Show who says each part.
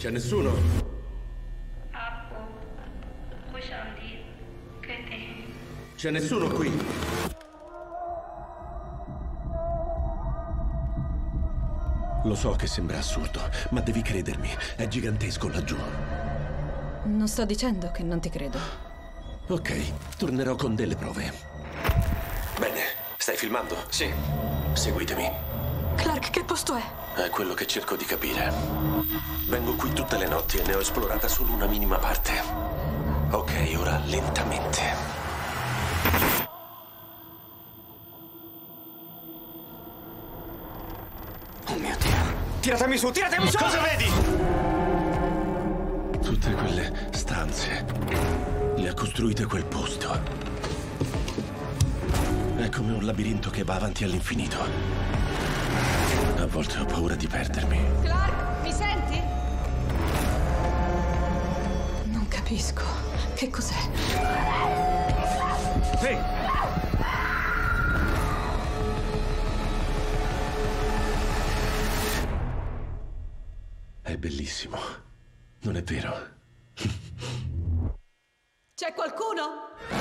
Speaker 1: C'è nessuno? C'è nessuno qui? Lo so che sembra assurdo, ma devi credermi, è gigantesco laggiù.
Speaker 2: Non sto dicendo che non ti credo.
Speaker 1: Ok, tornerò con delle prove. Bene, stai filmando?
Speaker 3: Sì.
Speaker 1: Seguitemi.
Speaker 2: Clark, che posto è?
Speaker 1: È quello che cerco di capire. Vengo qui tutte le notti e ne ho esplorata solo una minima parte. Ok, ora lentamente.
Speaker 3: Oh mio Dio. Tiratemi su, tiratemi su!
Speaker 1: Cosa vedi? Tutte quelle stanze. Le ha costruite quel posto. È come un labirinto che va avanti all'infinito. A volte ho paura di perdermi.
Speaker 2: Clark, mi senti? Non capisco. Che cos'è?
Speaker 1: Ehi! È bellissimo, non è vero?
Speaker 2: C'è qualcuno?